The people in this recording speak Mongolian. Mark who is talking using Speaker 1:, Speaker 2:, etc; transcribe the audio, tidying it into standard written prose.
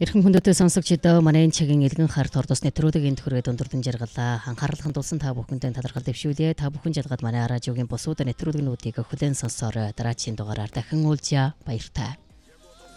Speaker 1: Эрхэм хүндэтэй сонсогчдоо манай энэ чигийн элгэн харт ордос нэвтрүүлгийн төхөрөд өндөрдөн жаргалаа. Анхаарлын хандуулсан та бүхэндээ талархал дэвшүүлье. Та бүхэн жалгаад манай радиогийн бусууд нэвтрүүлгнүүдийг хүлээн сонсоорой. Дараагийн дугаараар дахин уулзъя. Баяртай.